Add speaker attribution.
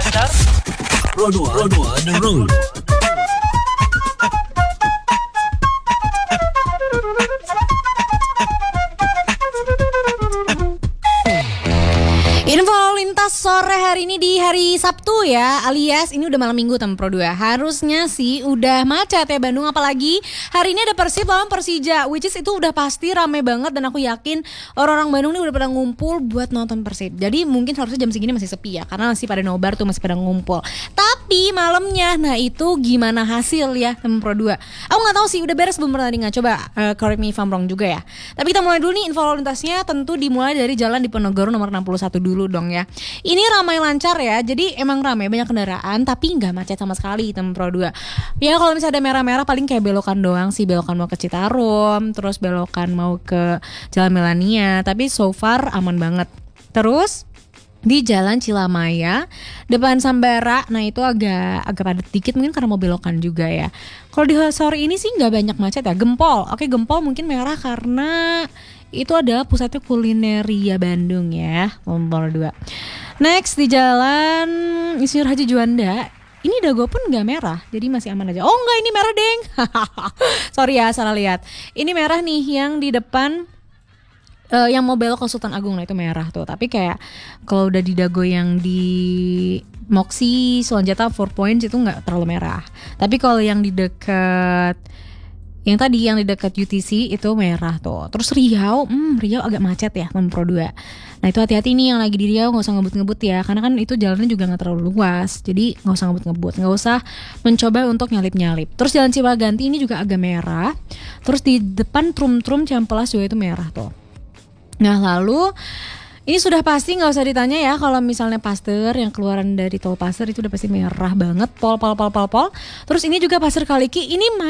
Speaker 1: sekitar Rodua on the road.
Speaker 2: Info lalu lintas sore hari ini di hari Sabtu ya, alias ini udah malam minggu teman Pro 2. Harusnya sih udah macet ya Bandung, apalagi hari ini ada Persib lawan Persija, which is itu udah pasti rame banget dan aku yakin orang-orang Bandung ini udah pada ngumpul buat nonton Persib. Jadi mungkin harusnya jam segini masih sepi ya, karena masih pada nobar tuh, masih pada ngumpul. Tapi malamnya, nah itu gimana hasil ya teman Pro 2? Aku nggak tahu sih, udah beres belum pertandingan. Coba correct me if I'm wrong juga ya. Tapi kita mulai dulu nih info lalu lintasnya, tentu dimulai dari Jalan Diponegoro nomor 61 dulu dong ya. Ini ramai lancar ya, jadi emang ramai banyak kendaraan tapi nggak macet sama sekali teman Pro 2. Ya kalau misalnya ada merah-merah paling kayak belokan doang sih, belokan mau ke Citarum, terus belokan mau ke Jalan Melania, tapi so far aman banget. Terus di Jalan Cilamaya depan Sambara, nah itu agak padat dikit mungkin karena mau belokan juga ya. Kalau di sore ini sih nggak banyak macet ya. Gempol, oke Gempol mungkin merah karena itu adalah pusatnya kulineria Bandung ya, nomor 2. Next di Jalan Insinyur Haji Juanda, ini Dago pun nggak merah, jadi masih aman aja. Oh nggak, ini merah deng. Sorry ya, salah lihat. Ini merah nih yang di depan. Yang mau belok ke Sultan Agung, nah itu merah tuh. Tapi kayak kalau udah di Dago yang di Moxi, Sulanjata, 4 Points itu nggak terlalu merah. Tapi kalau yang di dekat yang tadi yang di dekat UTC itu merah tuh. Terus Riau agak macet ya teman Pro 2. Nah itu hati-hati nih yang lagi di Riau, nggak usah ngebut-ngebut ya, karena kan itu jalannya juga nggak terlalu luas. Jadi nggak usah ngebut-ngebut, nggak usah mencoba untuk nyalip-nyalip. Terus Jalan Cipaganti ini juga agak merah. Terus di depan Trum-Trum Cihampelas juga itu merah tuh. Nah lalu ini sudah pasti nggak usah ditanya ya, kalau misalnya Pasteur yang keluaran dari tol Pasteur itu udah pasti merah banget, pol. Terus ini juga Pasir Kaliki, ini